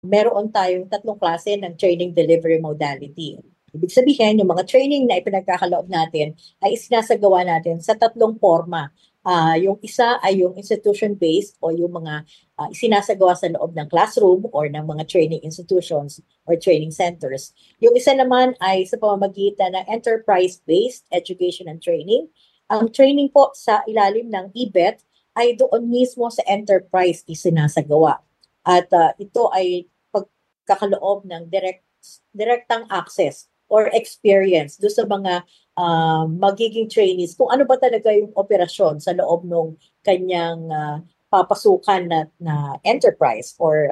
meron tayong tatlong klase ng training delivery modality. Ibig sabihin, yung mga training na ipinagkakaloob natin ay isinasagawa natin sa tatlong forma. Yung isa ay yung institution-based o yung mga isinasagawa sa loob ng classroom or ng mga training institutions or training centers. Yung isa naman ay sa pamamagitan ng enterprise-based education and training. Ang training po sa ilalim ng EBET ay doon mismo sa enterprise isinasagawa. At ito ay pagkakaloob ng direktang access or experience do sa mga magiging trainees kung ano ba talaga yung operasyon sa loob ng kanyang papasukan na enterprise or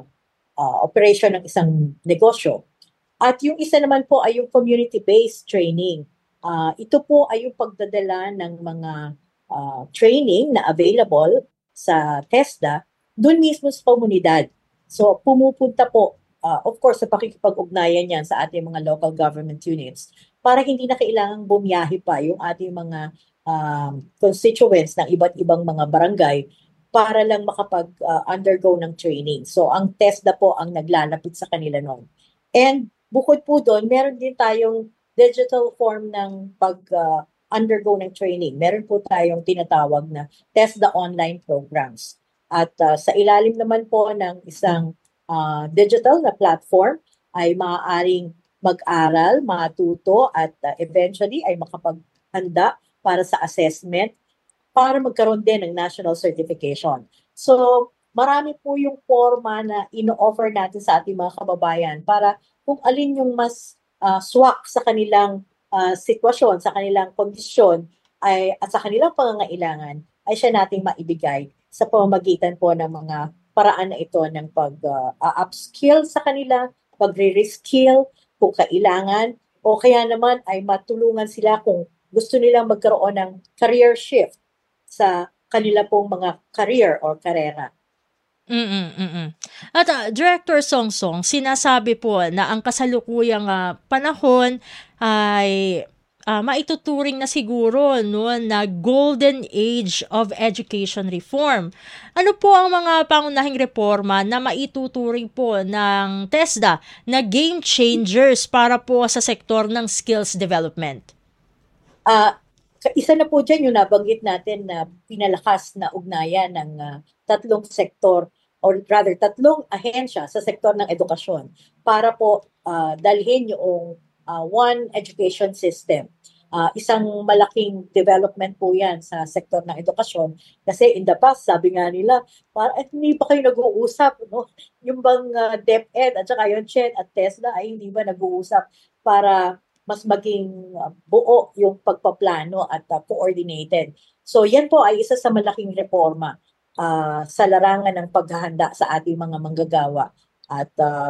operation ng isang negosyo. At yung isa naman po ay yung community-based training. Ito po ay yung pagdadala ng mga training na available sa TESDA doon mismo sa komunidad. So pumupunta po, of course, sa pakikipag-ugnayan yan sa ating mga local government units para hindi na kailangang bumiyahe pa yung ating mga constituents ng iba't ibang mga barangay para lang makapag-undergo ng training. So ang TESDA po ang naglalapit sa kanila noon. And bukod po doon, meron din tayong digital form ng undergo ng training. Meron po tayong tinatawag na TESDA online programs. At sa ilalim naman po ng isang digital na platform ay maaaring mag-aral, matuto at eventually ay makapaghanda para sa assessment para magkaroon din ng national certification. So, marami po yung forma na ino-offer natin sa ating mga kababayan para kung alin yung mas swak sa kanilang sitwasyon, sa kanilang kondisyon at sa kanilang pangangailangan ay siya nating maibigay sa pamamagitan po ng mga paraan na ito ng pag-upskill sa kanila, pagre-reskill kung kailangan, o kaya naman ay matulungan sila kung gusto nilang magkaroon ng career shift sa kanila pong mga career or karera. At Director Songsong, sinasabi po na ang kasalukuyang panahon ay maituturing na siguro no, na golden age of education reform. Ano po ang mga pangunahing reforma na maituturing po ng TESDA na game changers para po sa sektor ng skills development? Isa na po dyan yung nabanggit natin na pinalakas na ugnayan ng tatlong sektor or rather tatlong ahensya sa sektor ng edukasyon para po dalhin yung one education system. Isang malaking development po yan sa sektor ng edukasyon kasi in the past, sabi nga nila, hindi pa kayo nag-uusap, no? Yung bang DepEd at saka yung CHED at TESDA ay hindi ba nag-uusap para mas maging buo yung pagpaplano at coordinated. So yan po ay isa sa malaking reforma sa larangan ng paghahanda sa ating mga manggagawa. At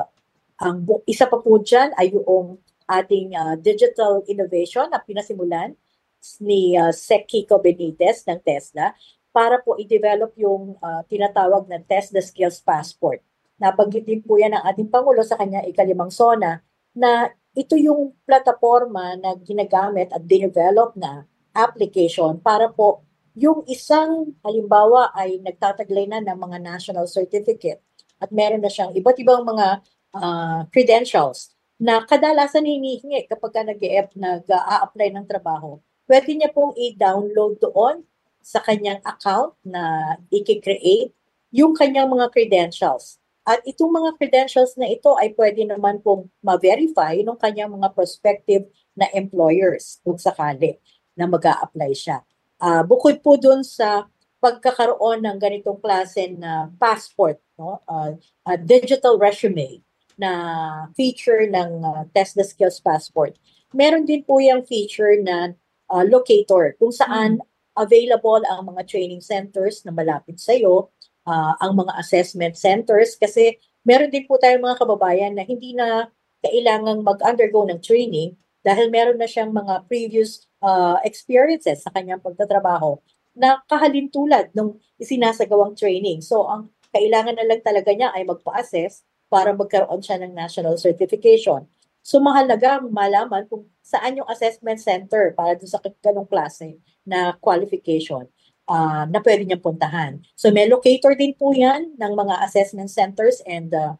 isa pa po dyan ay yung ating digital innovation na pinasimulan ni Sec Kiko Benitez ng TESDA para po i-develop yung tinatawag na TESDA Skills Passport. Nabanggit din po yan ng ating Pangulo sa kanya ikalimang SONA na ito yung plataforma na ginagamit at dinevelop na application para po yung isang halimbawa ay nagtataglay na ng mga national certificate at meron na siyang iba't ibang mga credentials na kadalasan hinihingi kapag nag-a-apply ng trabaho. Pwede niya pong i-download doon sa kanyang account na i-create yung kanyang mga credentials. At itong mga credentials na ito ay pwede naman pong ma-verify ng kanyang mga prospective na employers kung sakali na mag-a-apply siya. Bukod po dun sa pagkakaroon ng ganitong klase na passport, no? Digital resume na feature ng TESDA Skills Passport. Meron din po yung feature na locator kung saan available ang mga training centers na malapit sa iyo, ang mga assessment centers kasi meron din po tayong mga kababayan na hindi na kailangang mag-undergo ng training dahil meron na siyang mga previous experiences sa kanyang pagtatrabaho na kahalintulad ng isinasagawang training. So ang kailangan na lang talaga niya ay magpa-assess para magkaroon siya ng national certification. So mahalaga malaman kung saan yung assessment center para doon sa ganong klase na qualification na pwede niyang puntahan. So may locator din po yan ng mga assessment centers and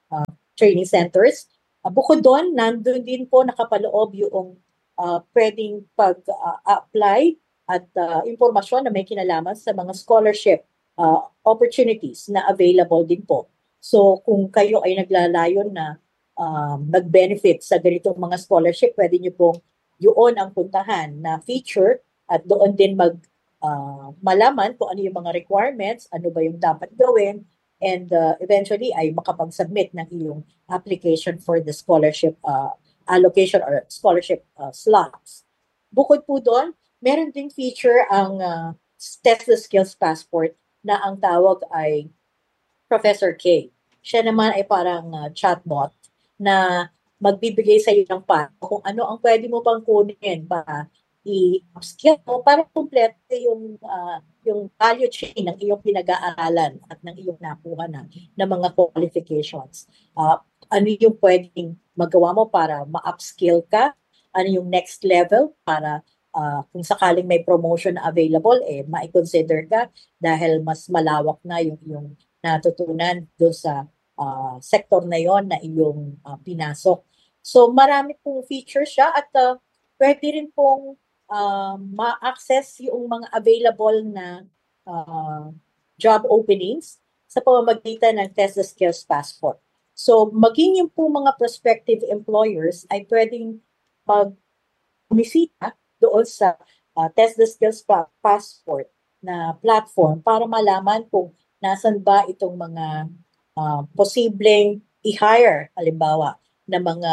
training centers. Bukod doon, nandun din po nakapaloob yung pwedeng pag-apply at impormasyon na may kinalaman sa mga scholarship opportunities na available din po. So kung kayo ay naglalayon na mag-benefit sa ganitong mga scholarship, pwede nyo pong yun ang puntahan na feature at doon din malaman kung ano yung mga requirements, ano ba yung dapat gawin, and eventually ay makapag-submit ng iyong application for the scholarship allocation or scholarship slots. Bukod po doon, meron ding feature ang Test the Skills Passport na ang tawag ay Professor K. Siya naman ay parang chatbot na magbibigay sa iyo ng kung ano ang pwede mo pang kunin para i-upskill mo para kompleto yung value chain ng iyong pinag-aaralan at ng iyong nakuha na mga qualifications. Ano yung pwedeng magawa mo para ma-upskill ka? Ano yung next level para kung sakaling may promotion na available, ma-consider ka dahil mas malawak na yung iyong natutunan doon sa sektor na yon na iyong pinasok. So marami pong features siya at pwede rin pong ma-access yung mga available na job openings sa pamamagitan ng Test the Skills Passport. So maging yung pong mga prospective employers ay pwedeng bumisita doon sa Test the Skills Passport na platform para malaman kung nasan ba itong mga posibleng i-hire, halimbawa, na mga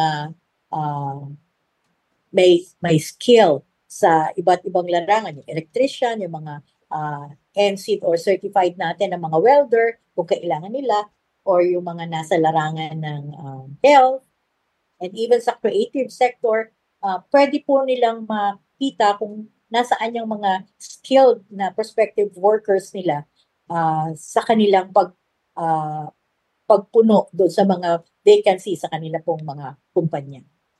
may skill sa iba't ibang larangan, yung electrician, yung mga NCEED or certified natin ng mga welder, kung kailangan nila, or yung mga nasa larangan ng health, and even sa creative sector, pwede po nilang makita kung nasaan yung mga skilled na prospective workers nila sa kanilang pagpuno doon sa mga vacancy sa kanila pong mga kumpanya.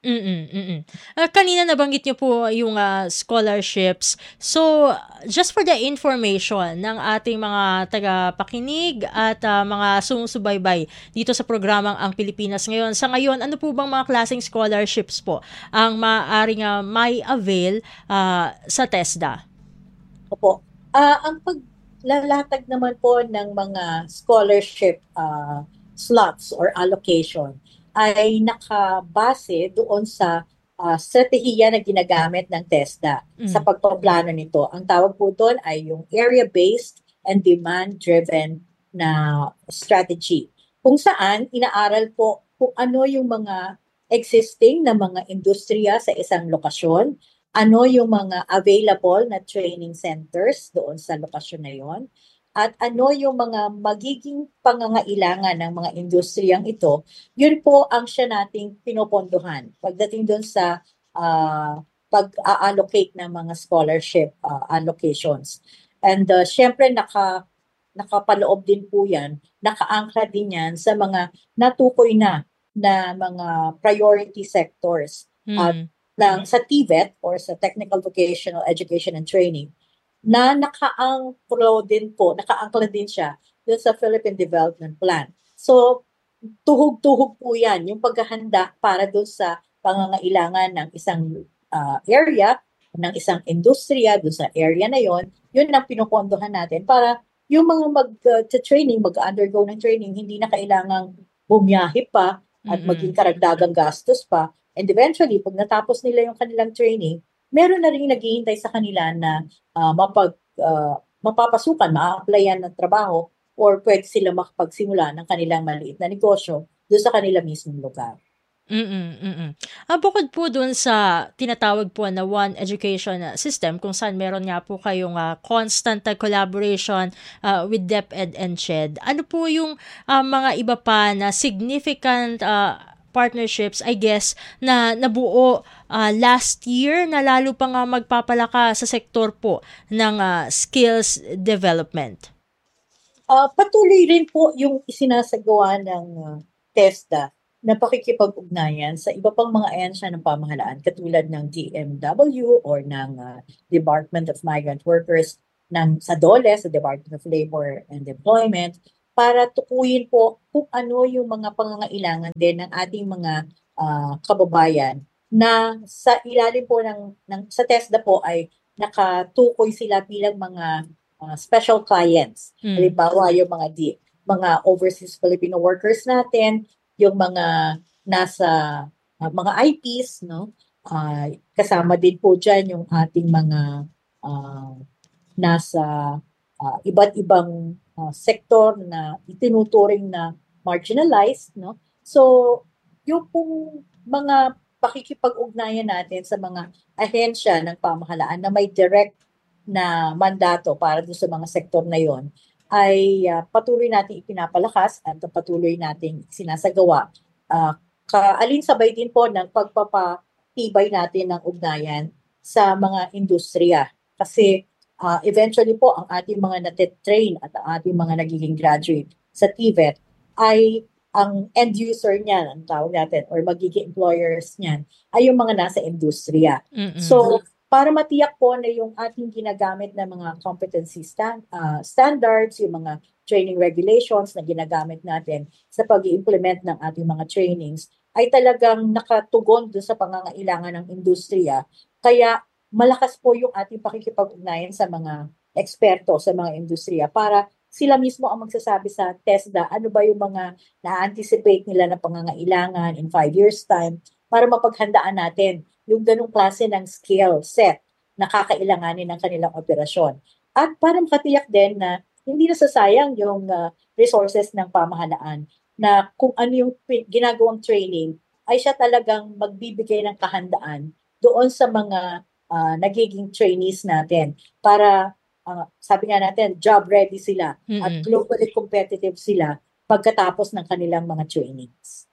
Kanina nabanggit niyo po yung scholarships. So, just for the information ng ating mga tagapakinig at mga sumusubaybay dito sa programang Ang Pilipinas Ngayon. Sa ngayon, ano po bang mga klaseng scholarships po ang maaaring may avail sa TESDA? Opo. Ang paglalatag naman po ng mga scholarship slots or allocation ay nakabase doon sa strategiya na ginagamit ng TESDA sa pagpaplano nito. Ang tawag po doon ay yung area-based and demand-driven na strategy. Kung saan inaaral po kung ano yung mga existing na mga industriya sa isang lokasyon, ano yung mga available na training centers doon sa lokasyon na yon, at ano yung mga magiging pangangailangan ng mga industriyang ito, yun po ang siya nating pinopondohan pagdating doon sa pag-allocate ng mga scholarship allocations. And syempre nakapaloob din po yan, nakaangkla din yan sa mga natukoy na mga priority sectors sa TVET or sa Technical Vocational Education and Training na nakaangkla din siya dun sa Philippine Development Plan. So, tuhog-tuhog po yan, yung paghahanda para dun sa pangangailangan ng isang area, ng isang industriya, dun sa area na yon, yun ang pinupondohan natin para yung mga mag-undergo ng training, hindi na kailangang bumiyahe pa at maging karagdagang gastos pa. And eventually, pag natapos nila yung kanilang training, meron na rin naghihintay sa kanila na mapapasukan, ma-applyan ng trabaho, or pwede sila makapagsimula ng kanilang maliit na negosyo doon sa kanila mismong lugar. Bukod po dun sa tinatawag po na One Education System, kung saan meron nga po kayong constant collaboration with DepEd and CHED, ano po yung mga iba pa na significant partnerships, I guess, na nabuo last year na lalo pa nga magpapalakas sa sektor po ng skills development? Patuloy rin po yung isinasagawa ng TESDA na pakikipag-ugnayan sa iba pang mga ahensya ng pamahalaan katulad ng DMW or ng Department of Migrant Workers, sa DOLE, sa Department of Labor and Employment, para tukuyin po kung ano yung mga pangangailangan din ng ating mga kababayan na sa ilalim po sa TESDA po ay nakatukoy sila bilang mga special clients. Halimbawa, yung mga overseas Filipino workers natin, yung mga nasa mga IPs, no? Kasama din po dyan yung ating mga nasa iba't ibang sektor na itinuturing na marginalized, no? So, yung pong mga pakikipag-ugnayan natin sa mga ahensya ng pamahalaan na may direct na mandato para doon sa mga sektor na yon ay patuloy nating ipinapalakas at patuloy nating sinasagawa. Kaalinsabay din po ng pagpapatibay natin ng ugnayan sa mga industriya. Kasi eventually po ang ating mga natitrain at ang ating mga nagiging graduate sa TVET ay ang end user niyan, ang tawag natin, or magiging employers niyan, ay yung mga nasa industriya. So, para matiyak po na yung ating ginagamit na mga competency standards, yung mga training regulations na ginagamit natin sa pag-i-implement ng ating mga trainings, ay talagang nakatugon doon sa pangangailangan ng industriya. Kaya malakas po yung ating pakikipag-ugnayan sa mga eksperto, sa mga industriya para sila mismo ang magsasabi sa TESDA ano ba yung mga na-anticipate nila na pangangailangan in 5 years time para mapaghandaan natin yung ganong klase ng skill set na kakailanganin ng kanilang operasyon. At para makatiyak din na hindi nasasayang yung resources ng pamahalaan na kung ano yung ginagawang training ay siya talagang magbibigay ng kahandaan doon sa mga nagiging trainees natin para sabi nga natin, job ready sila at globally competitive sila pagkatapos ng kanilang mga trainings.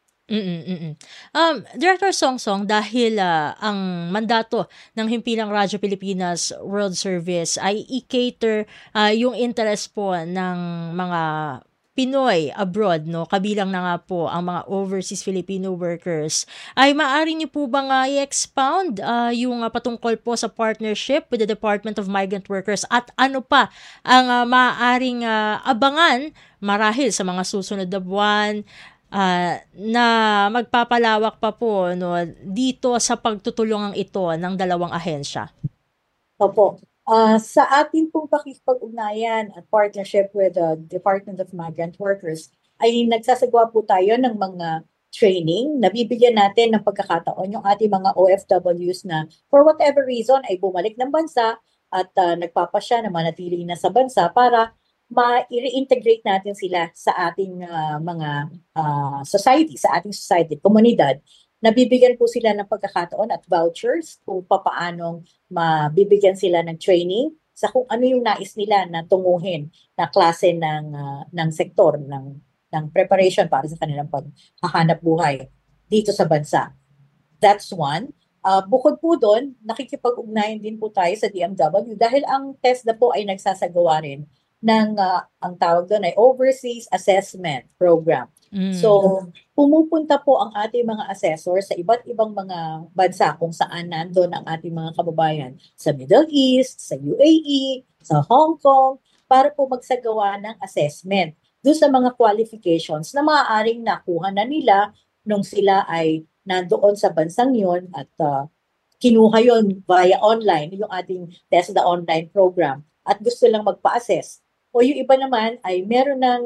Director Songsong, dahil ang mandato ng Himpilang Radyo Pilipinas World Service ay i-cater yung interest po ng mga Pinoy abroad, no, kabilang na nga po ang mga overseas Filipino workers, ay maaari niyo po bang i-expound yung patungkol po sa partnership with the Department of Migrant Workers at ano pa ang maaaring abangan marahil sa mga susunod na buwan na magpapalawak pa po, no, dito sa pagtutulungan ito ng dalawang ahensya? Opo. Sa ating pong pakikipag-ugnayan at partnership with the Department of Migrant Workers, ay nagsasagawa po tayo ng mga training. Nabibigyan natin ng pagkakataon yung ating mga OFWs na for whatever reason ay bumalik ng bansa at nagpapasya na manatili na sa bansa para ma-reintegrate natin sila sa ating mga society, sa ating society, komunidad. Nabibigyan po sila ng pagkakataon at vouchers kung papaanong mabibigyan sila ng training sa kung ano yung nais nila na tunguhin na klase ng sektor ng preparation para sa kanilang paghahanap buhay dito sa bansa. That's one. Bukod po doon, nakikipag-ugnayan din po tayo sa DMW dahil ang TESDA po ay nagsasagawa rin ng ang tawag doon ay Overseas Assessment Program. So, pumupunta po ang ating mga assessors sa iba't ibang mga bansa kung saan nandun ang ating mga kababayan sa Middle East, sa UAE, sa Hong Kong, para po magsagawa ng assessment doon sa mga qualifications na maaaring nakuha na nila nung sila ay nandoon sa bansang yon at kinuha yon via online, yung ating TESDA online program, at gusto lang magpa-assess. O yung iba naman ay meron ng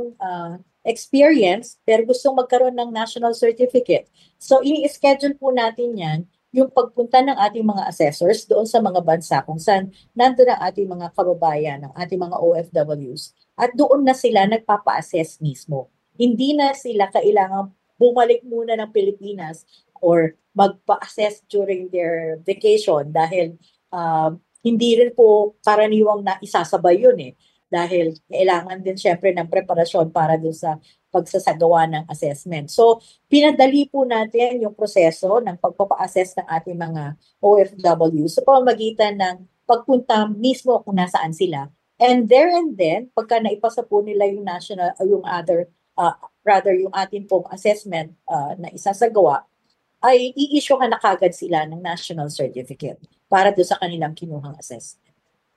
experience pero gustong magkaroon ng national certificate. So, ini-schedule po natin yan, yung pagpunta ng ating mga assessors doon sa mga bansa kung saan nandun ang ating mga kababayan, ang ating mga OFWs. At doon na sila nagpapa-assess mismo. Hindi na sila kailangang bumalik muna ng Pilipinas or magpa-assess during their vacation dahil hindi rin po karaniwang na isasabay yun eh. Dahil kailangan din syempre ng preparasyon para dun sa pagsasagawa ng assessment. So, pinadali po natin yung proseso ng pagpapa-assess ng ating mga OFW sa pamamagitan ng pagpunta mismo kung nasaan sila. And there and then, pagka naipasa po nila yung national, yung other, yung ating pong assessment na isasagawa, ay i-issue na kagad sila ng national certificate para doon sa kanilang kinuhang assessment.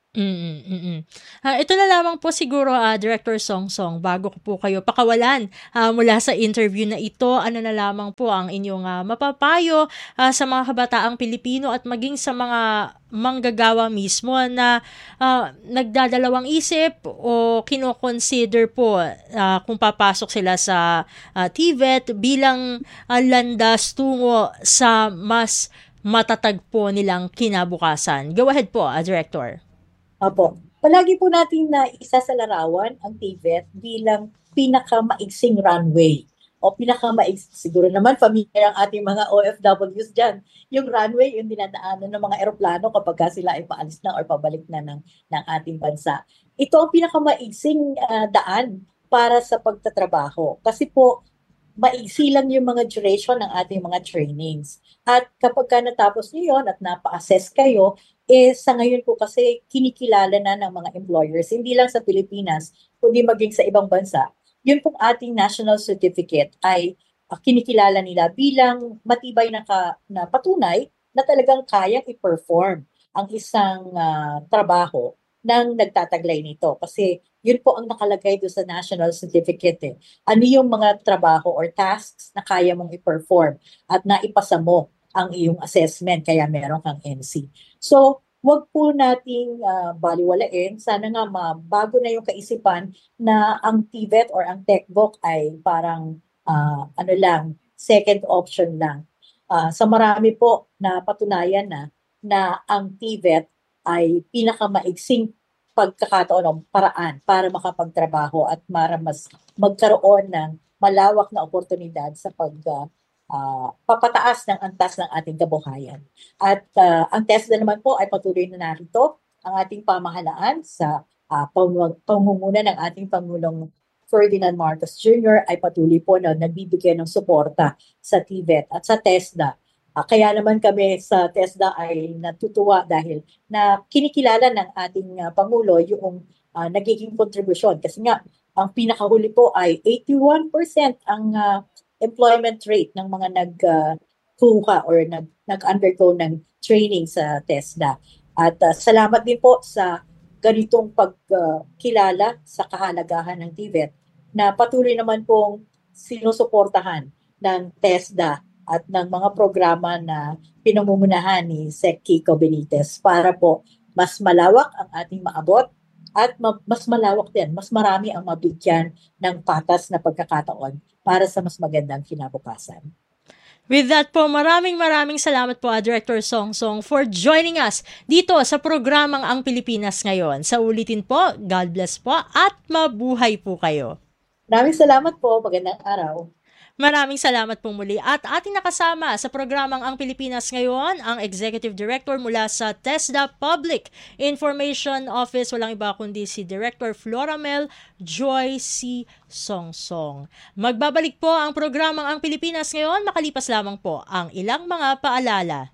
Ito na lamang po siguro, Director Songsong, bago ko po kayo pakawalan mula sa interview na ito, ano na lamang po ang inyong mapapayo sa mga kabataang Pilipino at maging sa mga manggagawa mismo na nagdadalawang isip o kino-consider po kung papasok sila sa TVET bilang landas tungo sa mas matatag po nilang kinabukasan. Go ahead po, Director. Opo. Palagi po natin na isa sa larawan ang TVET bilang pinakamaigsing runway o siguro naman familiar ang ating mga OFWs dyan. Yung runway, yung dinadaanan ng mga eroplano kapag sila ay paalis na or pabalik na ng ating bansa. Ito ang pinakamaigsing daan para sa pagtatrabaho. Kasi po, maigsi lang yung mga duration ng ating mga trainings. At kapag natapos niyo yun at napa-assess kayo, sa ngayon po kasi kinikilala na ng mga employers, hindi lang sa Pilipinas, kundi maging sa ibang bansa. Yun pong ating national certificate ay kinikilala nila bilang matibay na patunay na talagang kayang i-perform ang isang trabaho ng nagtataglay nito. Kasi yun po ang nakalagay doon sa national certificate. Ano yung mga trabaho or tasks na kaya mong i-perform at naipasa mo ang iyong assessment, kaya meron kang NC. So, wag po nating baliwalain. Sana nga mabago na yung kaisipan na ang TVET or ang TechVoc ay parang second option lang. Sa marami po na patunayan na ang TVET ay pinakamaigsing pagkakataon o paraan para makapagtrabaho at mas magkaroon ng malawak na oportunidad sa papataas ng antas ng ating kabuhayan. At ang TESDA naman po ay patuloy na narito. Ang ating pamahalaan sa pamumuno ng ating Pangulong Ferdinand Marcos Jr. ay patuloy po na nagbibigay ng suporta sa TVET at sa TESDA. Kaya naman kami sa TESDA ay natutuwa dahil na kinikilala ng ating Pangulo yung nagiging kontribusyon. Kasi nga, ang pinakahuli po ay 81% ang employment rate ng mga nagkuha or nag-undergo ng training sa TESDA. At salamat din po sa ganitong pagkilala sa kahalagahan ng TVET na patuloy naman pong sinusuportahan ng TESDA at ng mga programa na pinamumunahan ni Sec. Kiko Benitez para po mas malawak ang ating maabot at mas malawak din, mas marami ang mabigyan ng patas na pagkakataon para sa mas magandang kinabukasan. With that po, maraming salamat po, Director Songsong, for joining us dito sa programang Ang Pilipinas Ngayon. Sa ulitin po, God bless po at mabuhay po kayo. Maraming salamat po. Magandang araw. Maraming salamat pong muli at ating nakasama sa programang Ang Pilipinas Ngayon, ang Executive Director mula sa TESDA Public Information Office, walang iba kundi si Director Floramel Joy C. Songsong. Magbabalik po ang programang Ang Pilipinas Ngayon, makalipas lamang po ang ilang mga paalala.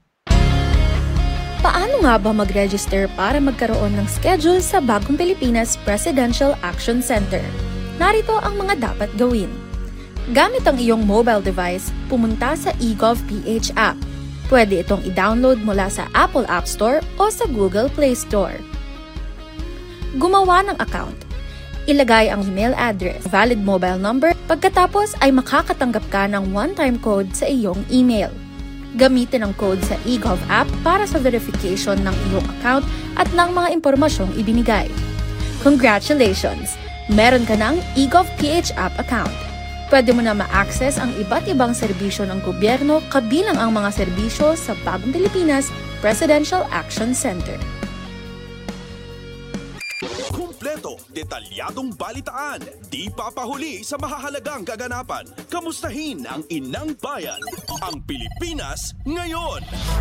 Paano nga ba mag-register para magkaroon ng schedule sa Bagong Pilipinas Presidential Action Center? Narito ang mga dapat gawin. Gamit ang iyong mobile device, pumunta sa eGovPH app. Pwede itong i-download mula sa Apple App Store o sa Google Play Store. Gumawa ng account. Ilagay ang email address, valid mobile number, pagkatapos ay makakatanggap ka ng one-time code sa iyong email. Gamitin ang code sa eGov app para sa verification ng iyong account at ng mga impormasyong ibinigay. Congratulations! Meron ka ng eGovPH app account. Pwede mo na ma-access ang iba't ibang serbisyo ng gobyerno kabilang ang mga serbisyo sa Bagong Pilipinas Presidential Action Center. Kumpleto, detalyadong balitaan, di papahuli sa mahahalagang kaganapan. Kamustahin ang inang bayan, ang Pilipinas Ngayon.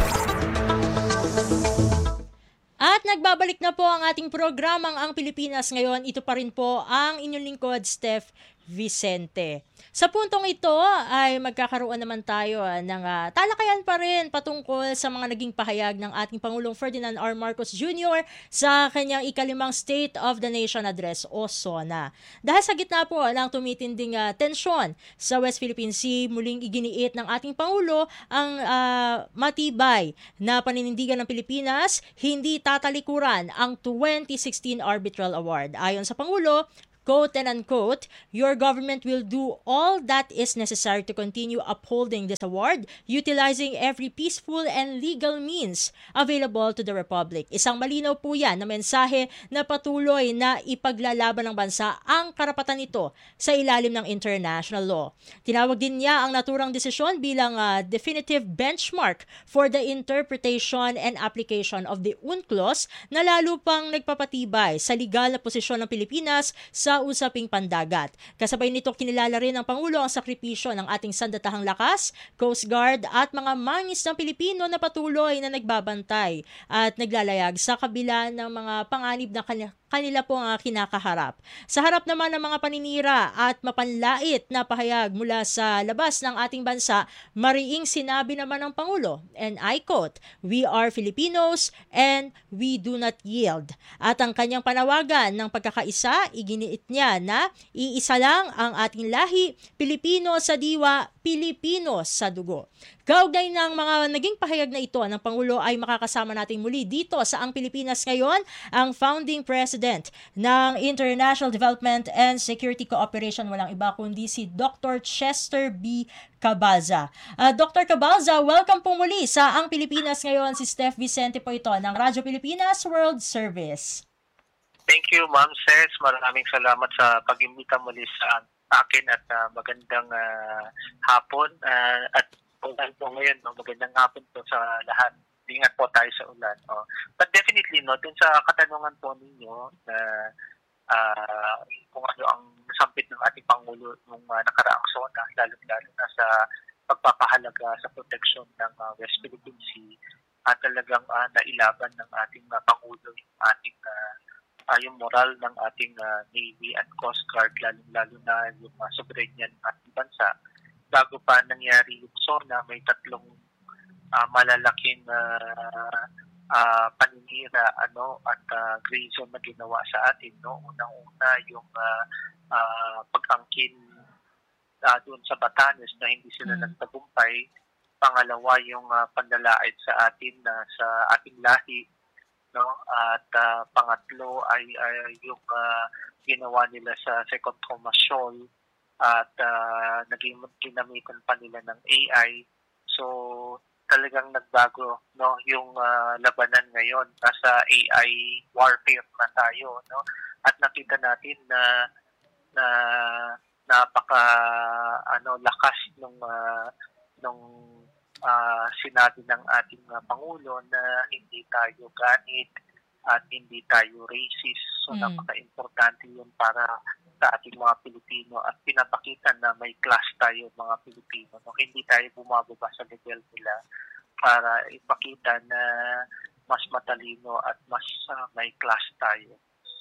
At nagbabalik na po ang ating programang Ang Pilipinas Ngayon. Ito pa rin po ang inyong lingkod, Steph Vicente. Sa puntong ito ay magkakaroon naman tayo ng talakayan pa rin patungkol sa mga naging pahayag ng ating Pangulong Ferdinand R. Marcos Jr. sa kanyang ika-5 State of the Nation Address o SONA. Dahil sa gitna po ng tumitinding tensyon sa West Philippine Sea, muling iginiit ng ating Pangulo ang matibay na paninindigan ng Pilipinas, hindi tatalikuran ang 2016 Arbitral Award. Ayon sa Pangulo, quote and unquote, your government will do all that is necessary to continue upholding this award, utilizing every peaceful and legal means available to the Republic. Isang malinaw po yan na mensahe na patuloy na ipaglalaban ng bansa ang karapatan nito sa ilalim ng international law. Tinawag din niya ang naturang desisyon bilang definitive benchmark for the interpretation and application of the UNCLOS na lalo pang nagpapatibay sa legal na posisyon ng Pilipinas sa usaping pandagat. Kasabay nito kinilala rin ng Pangulo ang sakripisyo ng ating sandatahang lakas, Coast Guard at mga mangis ng Pilipino na patuloy na nagbabantay at naglalayag sa kabila ng mga panganib na kanila pong kinakaharap. Sa harap naman ng mga paninira at mapanlait na pahayag mula sa labas ng ating bansa, mariing sinabi naman ng Pangulo, and I quote, "We are Filipinos and we do not yield." At ang kanyang panawagan ng pagkakaisa, iginiit niya na iisa lang ang ating lahi, Pilipino sa diwa, Pilipino sa dugo. Kaugnay ng mga naging pahayag na ito ng Pangulo ay makakasama natin muli dito sa Ang Pilipinas Ngayon ang founding president ng International Development and Security Cooperation, walang iba kundi si Dr. Chester B. Cabalza. Dr. Cabalza, welcome po muli sa Ang Pilipinas Ngayon. Si Steph Vicente po ito ng Radyo Pilipinas World Service. Thank you, Ma'am Ses. Maraming salamat sa pag-imbita muli sa akin at magandang hapon. At po ngayon, magandang hapon po sa lahat. Ingat po tayo sa ulan. But definitely, dun sa katanungan po ninyo na kung ano ang nasampit ng ating Pangulo nung nakaraang SONA, lalo-lalo na sa pagpapahalaga sa proteksyon ng West Philippine Sea at talagang nailaban ng ating Pangulo yung ating yung moral ng ating Navy and Coast Guard, lalo na yung sovereignty ng ating bansa. Bago pa nangyari yung SONA, may tatlong malalaking paninira at gray zone na ginawa sa atin. Unang-una yung pag-angkin doon sa Batanes na hindi sila nagtagumpay. Pangalawa yung pandalait sa atin sa ating lahi. At pangatlo ay yung ginawa nila sa Second Commercial at ginamitan pa nila ng AI. So talagang nagbago yung labanan ngayon. Nasa AI warfare na tayo, at nakita natin na napaka lakas nung sinabi ng ating Pangulo na hindi tayo ganit at hindi tayo racist. So napaka-importante yun para sa ating mga Pilipino at pinapakita na may class tayo mga Pilipino. Hindi tayo bumababa sa level nila para ipakita na mas matalino at mas may class tayo.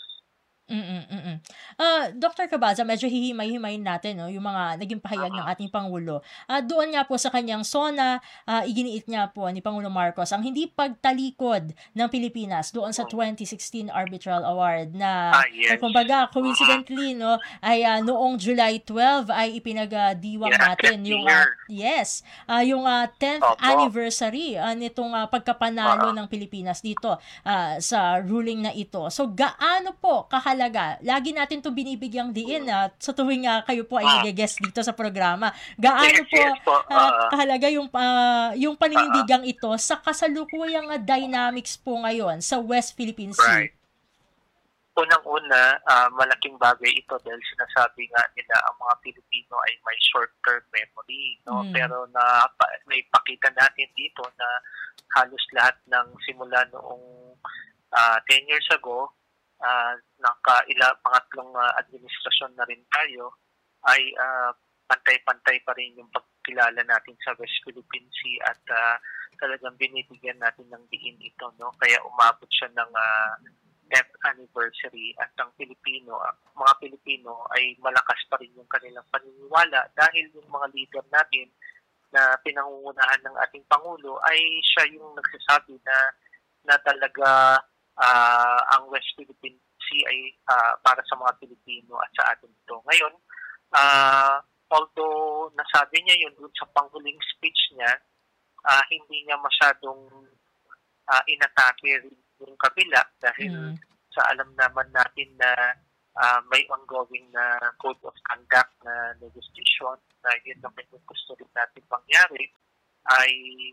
Dr. Cabalza, medyo hihimay-himayin natin yung mga naging pahayag ng ating Pangulo. Doon nga po sa kanyang SONA, iginiit niya po ni Pangulo Marcos ang hindi pagtalikod ng Pilipinas doon sa 2016 Arbitral Award na kumbaga coincidentally ay noong July 12 ay ipinagdiwang natin yung yung 10th anniversary nitong pagkapanalo ng Pilipinas dito sa ruling na ito. So gaano po kahalaga? Lagi natin ito binibigyang diin sa tuwing kayo po ay nag-guest dito sa programa. Gaano po kahalaga yung paninindigang ito sa kasalukuyang dynamics po ngayon sa West Philippine Sea? Right. Unang-una, malaking bagay ito dahil sinasabi nga nila ang mga Pilipino ay may short-term memory. Pero naipakita natin dito na halos lahat ng simula noong 10 years ago, pangatlong administrasyon na rin tayo, ay pantay-pantay pa rin yung pagkilala natin sa West Philippine Sea at talagang binibigyan natin ng diin ito. Kaya umabot siya ng 10th anniversary at ang mga Pilipino ay malakas pa rin yung kanilang paniniwala dahil yung mga leader natin na pinangungunahan ng ating Pangulo ay siya yung nagsasabi na talaga ang West Philippine Sea ay para sa mga Pilipino at sa atin ito. Ngayon, although nasabi niya yun dun sa panghuling speech niya, hindi niya masyadong inatake yung kabila dahil sa alam naman natin na may ongoing na code of conduct na negotiation na yun naman yung gusto rin natin mangyari ay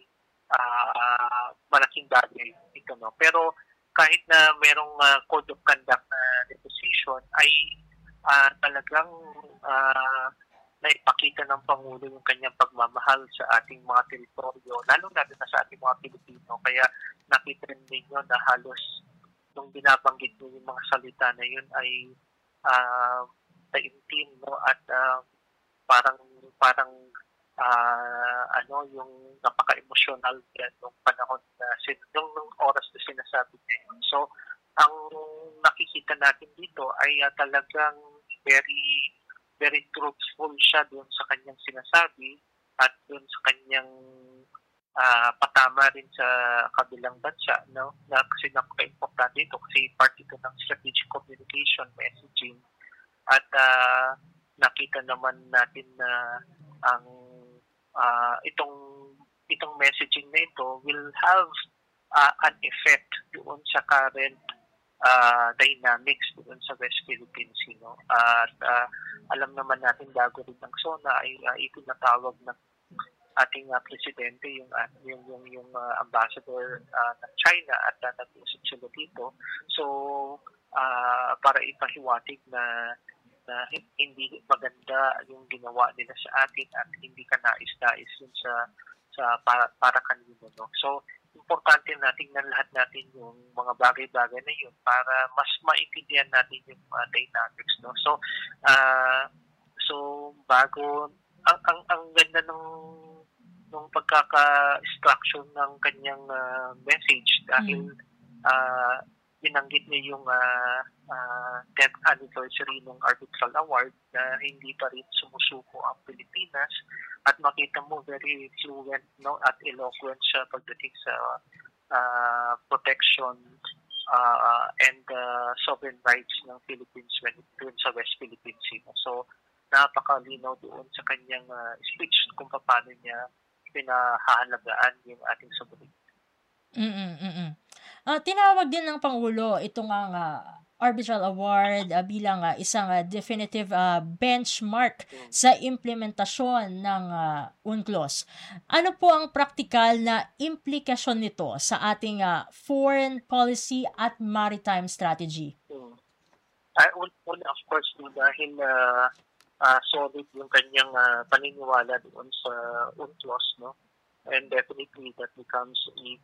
malaking bagay ito. No? Pero kahit na merong code of conduct na negotiation ay talagang naipakita ng Pangulo yung kanyang pagmamahal sa ating mga teritoryo, lalo na sa ating mga Pilipino. Kaya nakita rin ninyo na halos nung binabanggit mo yung mga salita na yun ay taimtim, no? At parang yung napaka-emotional nung panahon na nung oras na sinasabi niya yun. So, ang nakikita natin dito ay talagang very very truthful siya doon sa kanyang sinasabi at doon sa kanyang patama rin sa kabilang bansa, no? Na kasi napaka-importante ito kasi part ito ng strategic communication messaging at nakita naman natin na ang itong messaging na ito will have an effect doon sa current dynamics doon sa West Philippines, no? At alam naman natin bago rin ng SONA ay itinatawag ng ating presidente yung ambassador ng China at nag-usap sila dito. So para ipahiwatig na hindi maganda yung ginawa nila sa atin at hindi ka nais-nais yun sa para kanino, no? So importante natin na lahat natin yung mga bagay-bagay na yun para mas maintindihan natin yung dynamics, no? So bago ang ganda nung pagkaka-structure ng kanyang message dahil binanggit niya yung 10th anniversary ng Arbitral Award na hindi pa rin sumusuko ang Pilipinas at makita mo very fluent, no, at eloquent siya pagdating sa protection and sovereign rights ng Philippines doon sa West Philippine Sea. So napakalinaw doon sa kanyang speech kung paano niya pinahahalagaan yung ating sovereignty. Tinawag din ng Pangulo itong Arbitral Award bilang isang definitive benchmark sa implementasyon ng UNCLOS. Ano po ang praktikal na implikasyon nito sa ating foreign policy at maritime strategy? Una, of course, dahil solid yung kanyang paniniwala doon sa UNCLOS, no? And definitely that becomes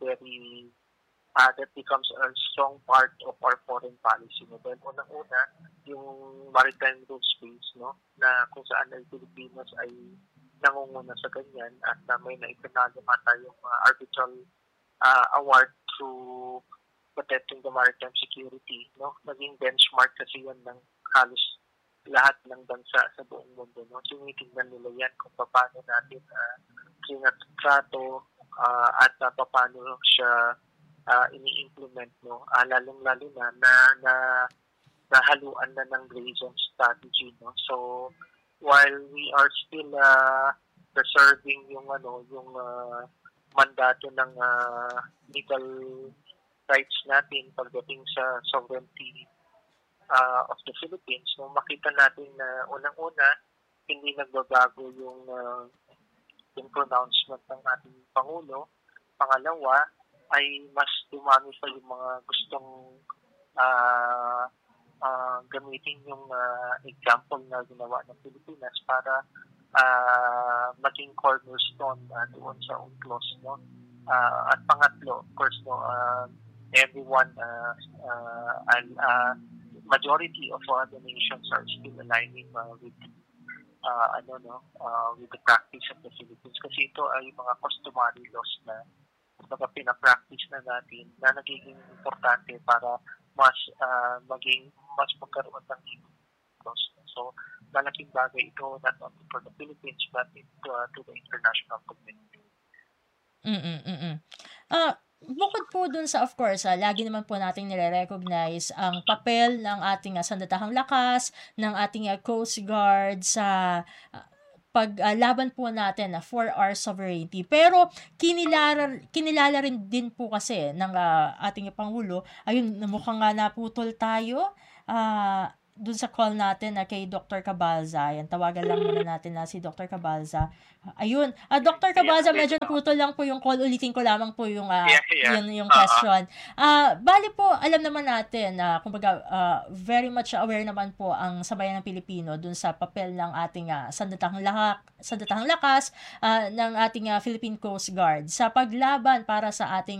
a strong part of our foreign policy. No? Dahil unang-una, yung maritime rule space, no? Na kung saan ay Pilipinas ay nangunguna sa ganyan at may naipanalo tayong arbitral award to protecting the maritime security. No? Naging benchmark kasi yan ng halos lahat ng bansa sa buong mundo. No? Tinitingnan nila yan kung paano natin sinatrato at paano siya ini-implement, no? Lalong-lalo na nahaluan na ng grazing strategy, no? So while we are still preserving yung mandato ng legal rights natin pagdating sa sovereignty of the Philippines, no, makita natin na unang-una hindi nagbabago yung pronouncement ng ating Pangulo. Pangalawa ay mas dumami pa yung mga gustong gamitin yung example na ginawa ng Pilipinas para maging cornerstone doon sa UNCLOS, no? At pangatlo, of course, no, everyone, majority of the nations are still aligning with with the practice of the Philippines kasi ito ay mga customary laws na pinapractice na natin na nagiging importante para mas magkaroon ng cost. So, malaking bagay ito not only for the Philippines but to the international community. Bukod po dun sa, of course, lagi naman po nating nire-recognize ang papel ng ating sandatahang lakas, ng ating Coast Guard sa paglaban po natin for our sovereignty. Pero kinilala rin din po kasi ng ating Pangulo, ayun, mukhang nga naputol tayo, dun sa call natin kay Dr. Cabalza. Yan, tawagan lang muna natin si Dr. Cabalza. Ayun. Dr. Cabalza, medyo naputol lang po yung call. Ulitin ko lamang po yung yung question. Bali po, alam naman natin na kumbaga very much aware naman po ang sabayan ng Pilipino dun sa papel ng ating sandatahang lakas ng ating Philippine Coast Guard sa paglaban para sa ating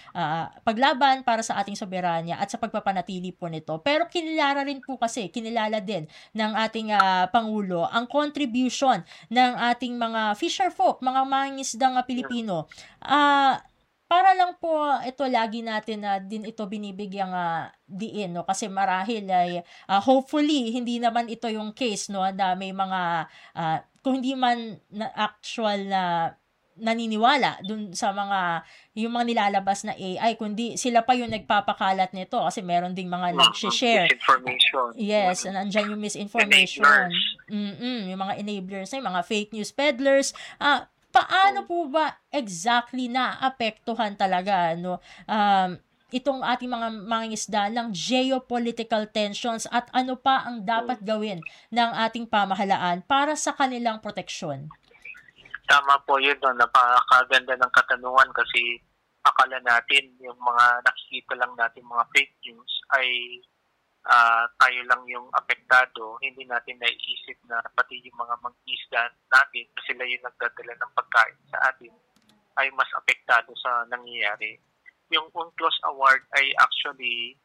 soberanya at sa pagpapanatili po nito. Pero kinilala din ng ating Pangulo ang contribution ng ating mga fisher folk, mga mangingisdang Pilipino. Para lang po ito lagi natin din ito binibigyang diin, no, kasi marahil ay hopefully hindi naman ito yung case, no, na may mga kung hindi man na actual na naniniwala dun sa yung mga nilalabas na AI, kundi sila pa yung nagpapakalat nito kasi meron ding mga nag-share. Misinformation. Yes, nandyan yung misinformation. Yung mga enablers, yung mga fake news peddlers. Paano po ba exactly naapektuhan talaga, no? Itong ating mga mangingisda ng geopolitical tensions at ano pa ang dapat gawin ng ating pamahalaan para sa kanilang proteksyon? Tama po yun, no? Napakaganda ng katanungan kasi akala natin yung mga nakikita lang natin mga fake news ay tayo lang yung apektado. Hindi natin naiisip na pati yung mga mangisda natin na sila yung nagdadala ng pagkain sa atin ay mas apektado sa nangyayari. Yung UNCLOS Award ay actually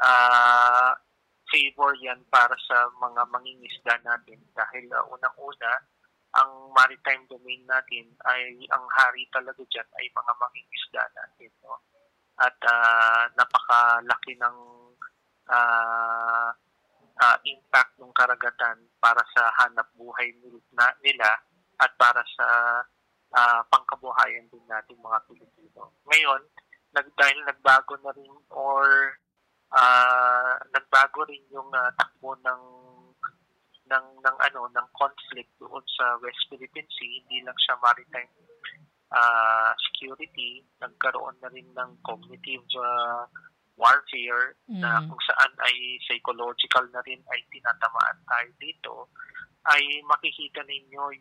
favor yan para sa mga mangingisda natin dahil unang-una, ang maritime domain natin ay ang hari talaga dyan ay mga mangingisda natin, no? At napakalaki ng impact ng karagatan para sa hanap buhay nila at para sa pangkabuhayan din natin mga Pilipino. Ngayon, dahil nagbago na rin nagbago rin yung takbo ng conflict doon sa West Philippine Sea, hindi lang siya maritime security, nagkaroon na rin ng cognitive warfare na kung saan ay psychological na rin ay tinatamaan tayo dito, ay makikita ninyo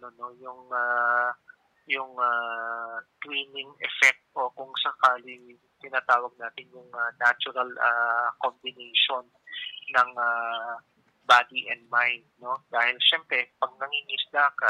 yung twinning effect o kung sakali tinatawag natin yung natural combination ng body and mind, no? Dahil syempre pag nangingisda ka,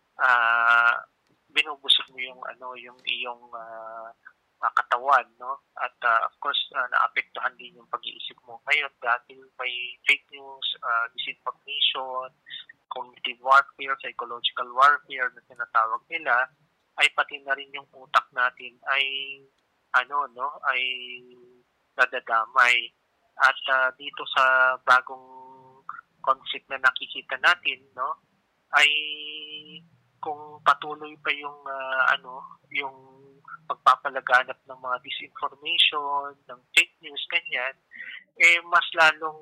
binubusog mo yung iyong katawan, no? At of course naapektuhan din yung pag-iisip mo. Ngayon dahil may fake news, disinformation, cognitive warfare, psychological warfare na tinatawag nila, ay pati na rin yung utak natin ay ay nadadamay. At dito sa bagong concept na nakikita natin, no, ay kung patuloy pa yung yung pagpapalaganap ng mga disinformation, ng fake news, ganyan, mas lalong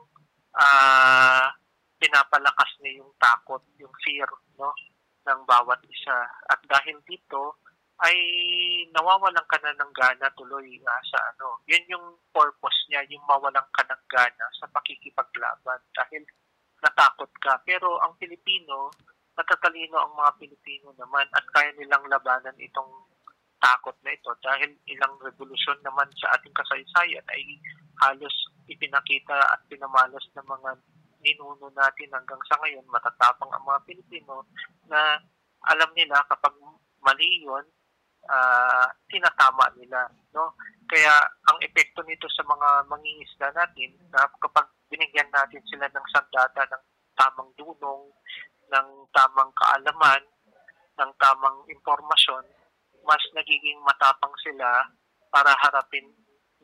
pinapalakas niya yung takot, yung fear, no, ng bawat isa. At dahil dito ay nawawalan ka na ng gana tuloy yun yung purpose niya, yung mawalan ka ng gana sa pakikipaglaban dahil natakot ka. Pero ang Pilipino, matatalino ang mga Pilipino naman at kaya nilang labanan itong takot na ito dahil ilang revolusyon naman sa ating kasaysayan ay halos ipinakita at pinamalas ng mga ninuno natin hanggang sa ngayon. Matatapang ang mga Pilipino na alam nila kapag mali yun, tinatama nila, no? Kaya ang epekto nito sa mga mangingisda natin na kapag binigyan natin sila ng sandata, ng tamang dunong, ng tamang kaalaman, ng tamang impormasyon, mas nagiging matapang sila para harapin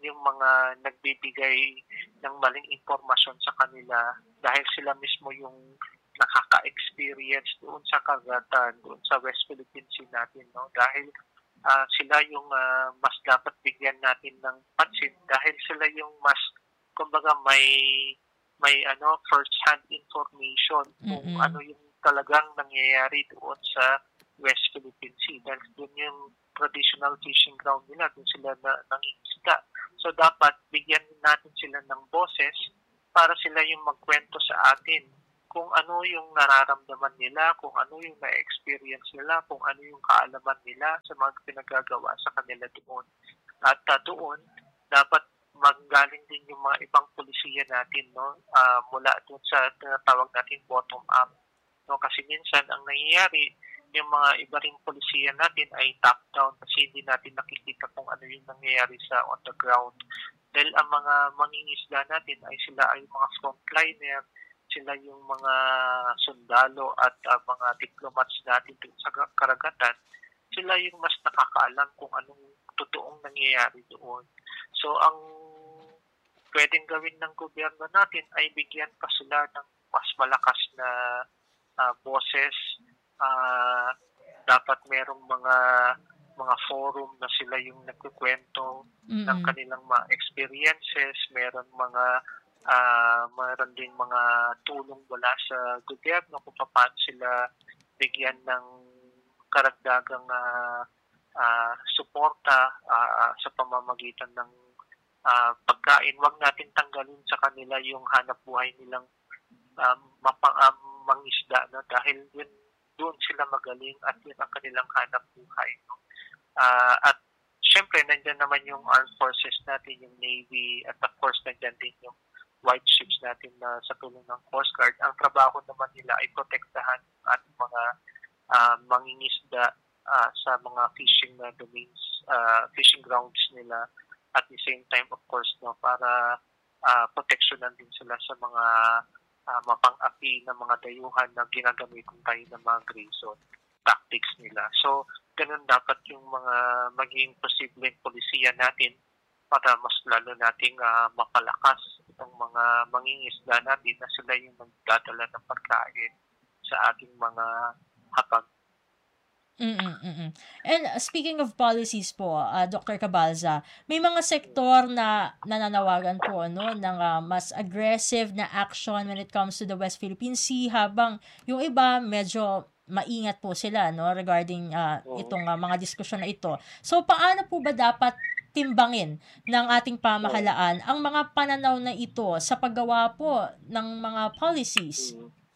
yung mga nagbibigay ng maling impormasyon sa kanila dahil sila mismo yung nakaka-experience doon sa karagatan, doon sa West Philippine Sea natin, no? Dahil sila yung mas dapat bigyan natin ng pansin dahil sila yung mas kumbaga may first-hand information kung ano yung talagang nangyayari doon sa West Philippine Sea dahil doon yung traditional fishing ground nila, doon sila nangingisda. So dapat bigyan natin sila ng boses para sila yung magkwento sa atin kung ano yung nararamdaman nila, kung ano yung na-experience nila, kung ano yung kaalaman nila sa mga pinagagawa sa kanila doon. At doon, dapat manggaling din yung mga ibang polisiya natin, no? Mula doon sa tinatawag natin bottom-up. No? Kasi minsan, ang nangyayari, yung mga iba ring polisiya natin ay top-down kasi hindi natin nakikita kung ano yung nangyayari sa on the ground. Dahil ang mga mangingisda natin ay sila ay mga frontliner, sila yung mga sundalo at mga diplomats natin sa karagatan, sila yung mas nakakaalam kung anong totoong nangyayari doon. So, ang pwedeng gawin ng gobyerno natin ay bigyan pa sila ng mas malakas na boses. Dapat merong mga forum na sila yung nagkukwento ng kanilang mga experiences, meron din mga tulong mula sa gobyerno kung paano sila bigyan ng karagdagang suporta sa pamamagitan ng pagkain. Huwag natin tanggalin sa kanila yung hanap buhay nilang mangisda, no? Dahil doon sila magaling at yun ang kanilang hanap buhay. No? At syempre, nandiyan naman yung armed forces natin, yung Navy, at of course, nandiyan din yung white ships natin na sa tulong ng Coast Guard. Ang trabaho naman nila ay protektahan at mga mangingisda sa mga fishing domains, fishing grounds nila. At the same time, of course, no, para proteksyonan din sila sa mga mapang-api na mga dayuhan na ginagamitin tayo ng mga gray zone tactics nila. So, ganun dapat yung mga maging posibleng polisiya natin para mas lalo nating mapalakas itong mga mangingisda natin na sila yung magdadala ng pagkain sa ating mga hapag. And speaking of policies po, Dr. Cabalza, may mga sektor na nananawagan po ng mas aggressive na action when it comes to the West Philippine Sea, habang yung iba medyo maingat po sila regarding itong mga diskusyon na ito. So paano po ba dapat timbangin ng ating pamahalaan ang mga pananaw na ito sa paggawa po ng mga policies?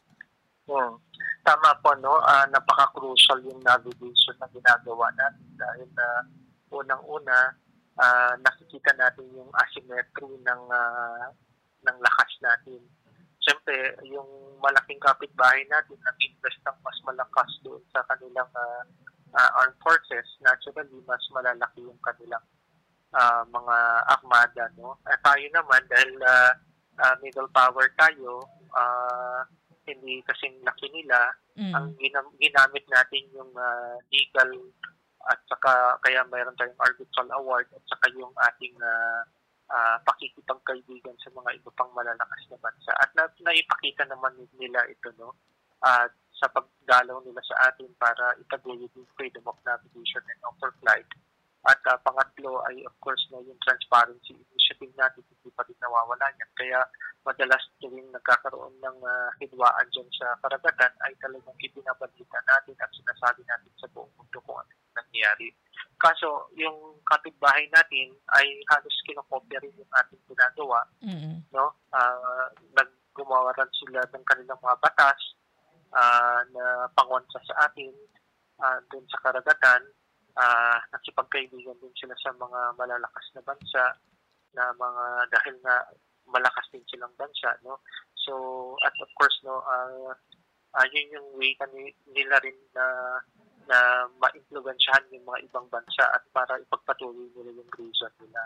Tama po, no? Napaka-crucial yung navigation na ginagawa natin dahil unang-una, nakikita natin yung asymmetry ng lakas natin. Siyempre, yung malaking kapitbahay natin nag-invest ng mas malakas doon sa kanilang armed forces. Naturally, mas malalaki yung kanilang mga armada, no? Tayo naman, dahil middle power tayo, hindi kasing laki nila, ang ginamit natin yung legal at saka kaya mayroon tayong arbitral award at saka yung ating pakikipagkaibigan sa mga iba pang malalakas na bansa. At naipakita naman nila ito, no? Sa pagdalaw nila sa atin para itaguyod yung freedom of navigation and overflight. At pangatlo ay of course na yung transparency initiative natin, hindi pa rin nawawala yan. Kaya madalas tuwing nagkakaroon ng hidwaan dyan sa karagatan ay talagang ibinabalita natin at sinasabi natin sa buong mundo kung ano yung nangyayari. Kaso yung kapitbahay natin ay halos kinokopya rin yung ating ginagawa. No? Naggumawaran sila ng kanilang mga batas na pangonsa sa atin dun sa karagatan. Nakipagkaibigan din sila sa mga malalakas na bansa na mga dahil nga malakas din silang bansa, no? So, at of course, no, yun yung way nila rin na ma-influensyahan yung mga ibang bansa at para ipagpatuloy nila yung reason nila.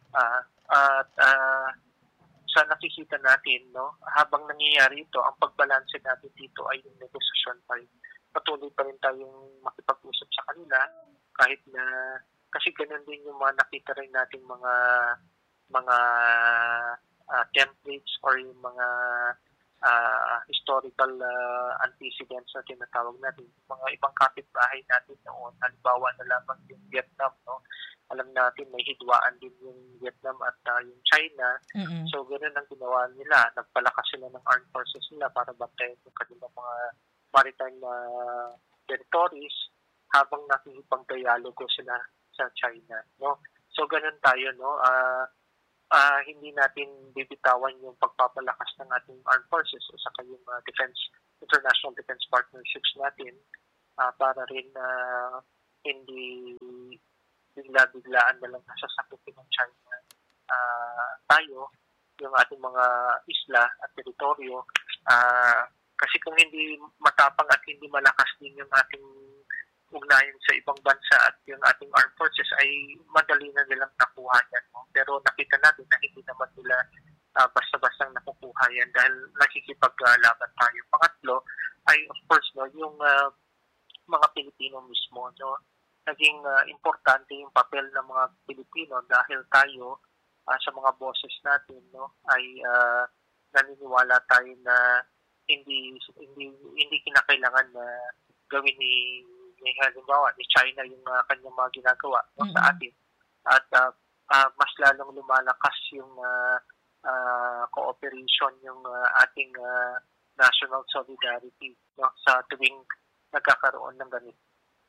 Sa nakikita natin, no, habang nangyayari ito, ang pagbalanse natin dito ay yung negosasyon pa rin. Patuloy pa rin tayong makipag-usap sa kanila kahit na, kasi ganun din yung mga nakita rin nating mga mga templates or yung mga historical antecedents na tinatawag natin. Mga ibang kapitbahay natin noon, halimbawa na lamang yung Vietnam, no? Alam natin may hidwaan din yung Vietnam at yung China. Mm-mm. So, ganoon ang ginawa nila. Nagpalakas sila ng armed forces nila para bantayan yung kanilang mga maritime territories habang nakikipag-dialogo sila sa China, no? So, ganoon tayo, no? Hindi natin bibitawan yung pagpapalakas ng ating armed forces o saka yung international defense partnerships natin para rin hindi bigla-biglaan na lang nasasakutin ng China tayo, yung ating mga isla at teritoryo. Kasi kung hindi matapang at hindi malakas din yung ating ugnayan sa ibang bansa at yung ating armed forces, ay madali na nilang nakuha yan. No? Pero nakita natin na hindi naman nila basta-bastang nakukuha yan dahil nakikipaglaban tayo. Pangatlo ay of course no, yung mga Pilipino mismo. No? Naging importante yung papel ng mga Pilipino dahil tayo sa mga boses natin, no, ay naniniwala tayo na hindi kinakailangan na gawin ni halimbawa ni China yung kanyang mga ginagawa, no, sa atin, at mas lalong lumalakas yung cooperation, yung ating national solidarity, no, sa tuwing nagkakaroon ng ganito.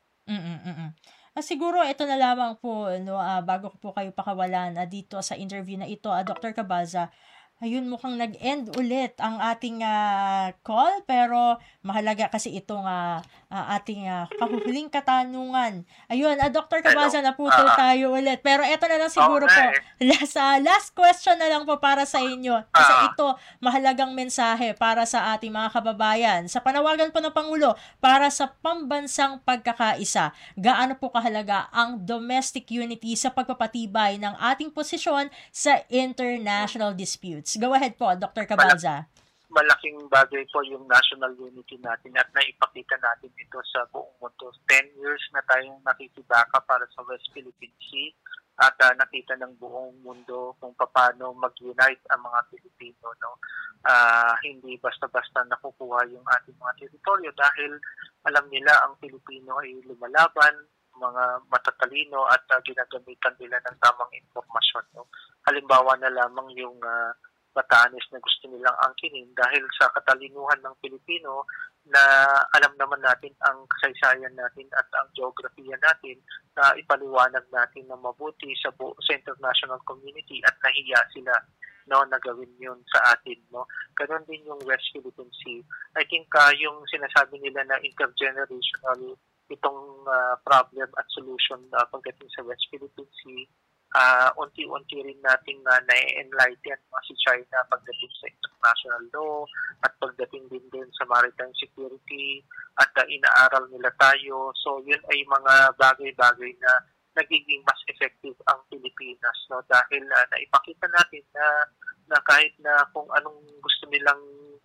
Siguro ito na lamang po, no, bago ko po kayo pakawalan dito sa interview na ito, Dr. Cabalza. Ayun, mukhang nag-end ulit ang ating call, pero mahalaga kasi itong ating kahuhuling katanungan. Ayun, Dr. Cabalza, naputol tayo ulit. Pero ito na lang siguro po, last question na lang po para sa inyo. Kasi ito, mahalagang mensahe para sa ating mga kababayan. Sa panawagan po ng Pangulo, para sa pambansang pagkakaisa, gaano po kahalaga ang domestic unity sa pagpapatibay ng ating posisyon sa international disputes? Go ahead po, Dr. Cabalza. Malaking bagay po yung national unity natin at naipakita natin ito sa buong mundo. 10 years na tayong nakikibaka para sa West Philippine Sea at nakita ng buong mundo kung paano mag-unite ang mga Pilipino. No? Hindi basta-basta nakukuha yung ating mga teritoryo dahil alam nila ang Pilipino ay lumalaban, mga matatalino at ginagamitan nila ng tamang informasyon. No? Halimbawa na lamang yung Batanes na gusto nilang angkinin dahil sa katalinuhan ng Pilipino na alam naman natin ang kasaysayan natin at ang geografiya natin na ipaliwanag natin na mabuti sa international community at nahiya sila, no, na gawin yun sa atin. No? Ganon din yung West Philippine Sea. I think yung sinasabi nila na intergenerational itong problem at solution pagdating sa West Philippine Sea, unti-unti rin natin na-enlighten si China pagdating sa international law at pagdating din sa maritime security at inaaral nila tayo. So yun ay mga bagay-bagay na nagiging mas effective ang Pilipinas, no? Dahil naipakita natin na kahit na kung anong gusto nilang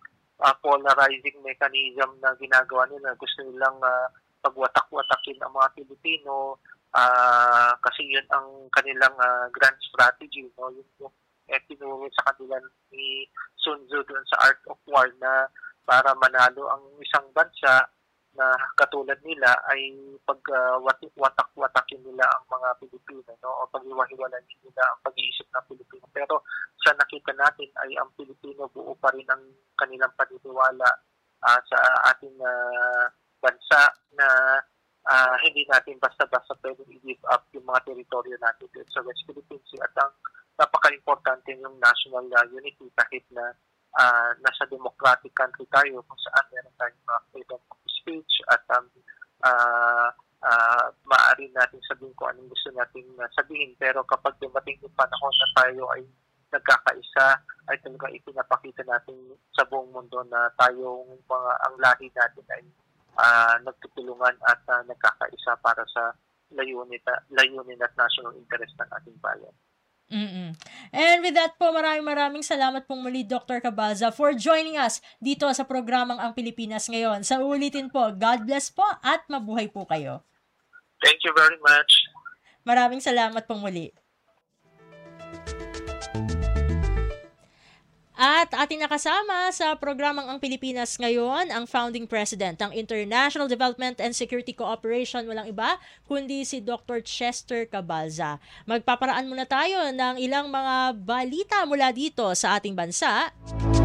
polarizing mechanism na ginagawa nila, gusto nilang pagwatak-watakin ang mga Pilipino, kasi yun ang kanilang grand strategy, no? Yung tinuro sa kanila ni Sun Tzu doon sa Art of War na para manalo ang isang bansa na katulad nila ay pagwatak-watakin nila ang mga Pilipino, no? O paghiwa-hiwalan nila ang pag-iisip ng Pilipino. Pero sa nakita natin ay ang Pilipino buo pa rin ang kanilang paniniwala sa ating bansa na hindi natin basta-basta pwedeng i-give up yung mga teritoryo natin sa West Philippine Sea. At ang napaka-importante yung national unity kahit na nasa democratic country tayo kung saan meron tayong mga freedom of speech at maaari natin sabihin kung anong gusto natin sabihin. Pero kapag dumating yung panahon na tayo ay nagkakaisa, ay talagang ipinapakita natin sa buong mundo na ang lahi natin ay nagtutulungan at nagkakaisa para sa layunin at national interest ng ating bayan. And with that po, maraming salamat pong muli, Dr. Cabalza, for joining us dito sa programang Ang Pilipinas Ngayon. Sa ulitin po, God bless po at mabuhay po kayo. Thank you very much. Maraming salamat pong muli. At ating nakasama sa programang Ang Pilipinas ngayon, ang founding president ng International Development and Security Cooperation, walang iba, kundi si Dr. Chester Cabalza. Magpaparaan muna tayo ng ilang mga balita mula dito sa ating bansa.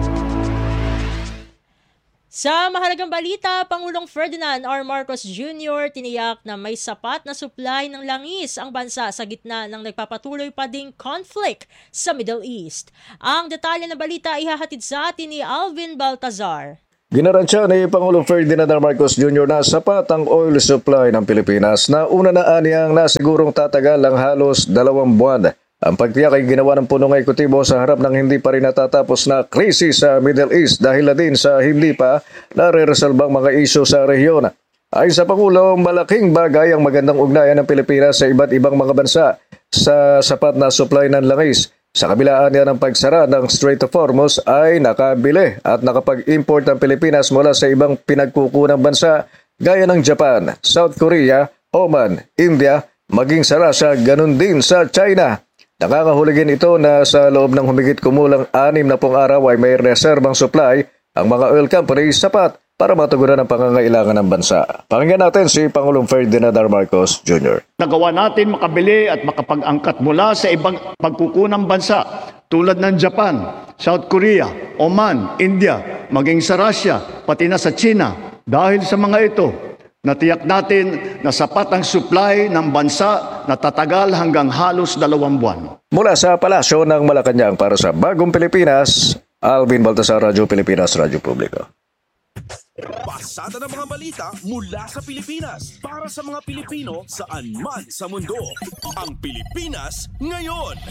Sa mahalagang balita, Pangulong Ferdinand R. Marcos Jr. tiniyak na may sapat na supply ng langis ang bansa sa gitna ng nagpapatuloy pa ding conflict sa Middle East. Ang detalye ng balita ihahatid sa atin ni Alvin Baltazar. Ginaransya ni Pangulong Ferdinand R. Marcos Jr. na sapat ang oil supply ng Pilipinas na una na aniyang nasigurong tatagal ang halos 2 buwan. Ang pagtiyak ay ginawa ng punong ekutibo sa harap ng hindi pa rin natatapos na krisis sa Middle East dahil na din sa hindi pa nare-resolbang mga isyu sa rehiyon. Ayon sa Pangulo, malaking bagay ang magandang ugnayan ng Pilipinas sa iba't ibang mga bansa sa sapat na supply ng langis. Sa kabilaan niya ng pagsara ng Strait of Hormuz ay nakabili at nakapag-import ang Pilipinas mula sa ibang pinagkukunang bansa gaya ng Japan, South Korea, Oman, India, maging sa Russia, ganun din sa China. Nakakahuligin ito na sa loob ng humigit kumulang 6 na araw ay may reserbang supply ang mga oil companies sapat para matugunan ang pangangailangan ng bansa. Pakinggan natin si Pangulong Ferdinand R. Marcos Jr. Nagawa natin makabili at makapag-angkat mula sa ibang pagkukunang bansa tulad ng Japan, South Korea, Oman, India, maging sa Russia, pati na sa China. Dahil sa mga ito, natiyak natin na sapat ang supply ng bansa na tatagal hanggang halos 2 buwan. Mula sa Palasyo ng Malacanang para sa Bagong Pilipinas, Alvin Baltasar, Radyo Pilipinas, Radyo Publiko. Pasada ng mga balita mula sa Pilipinas para sa mga Pilipino saan man sa mundo. Ang Pilipinas ngayon.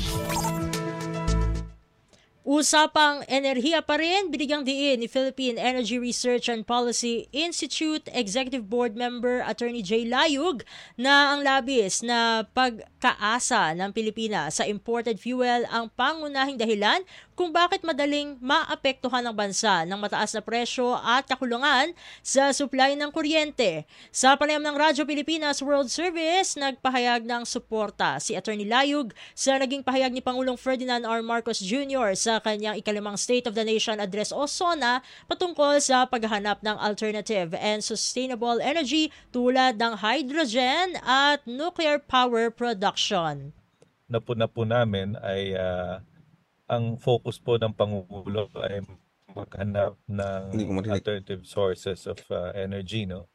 Usapang enerhiya pa rin, binigyang diin ni Philippine Energy Research and Policy Institute Executive Board Member Attorney Jay Layug na ang labis na pagkaasa ng Pilipinas sa imported fuel ang pangunahing dahilan kung bakit madaling maapektuhan ng bansa ng mataas na presyo at kakulungan sa supply ng kuryente. Sa panayam ng Radyo Pilipinas World Service, nagpahayag ng suporta si Attorney Layug sa naging pahayag ni Pangulong Ferdinand R. Marcos Jr. sa kanyang ikalimang State of the Nation Address o SONA patungkol sa paghahanap ng alternative and sustainable energy tulad ng hydrogen at nuclear power production. Napuna po namin ay ang focus po ng Pangulo ay maghanap ng alternative sources of energy. No?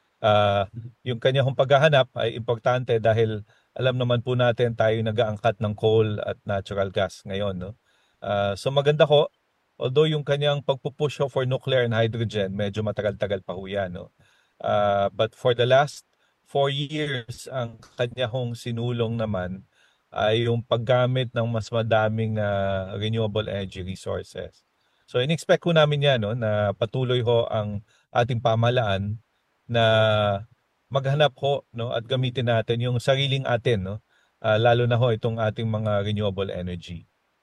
Yung kanyang paghahanap ay importante dahil alam naman po natin tayo nag-aangkat ng coal at natural gas ngayon. No? So maganda ko, although yung kanyang pagpupush for nuclear and hydrogen, medyo matagal-tagal pa ho yan. No? But for the last 4 years, ang kanyang sinulong naman ay yung paggamit ng mas madaming renewable energy resources. So in-expect ko namin yan, no, na patuloy ho ang ating pamahalaan na maghanap ho, no, at gamitin natin yung sariling atin, no, lalo na ho itong ating mga renewable energy.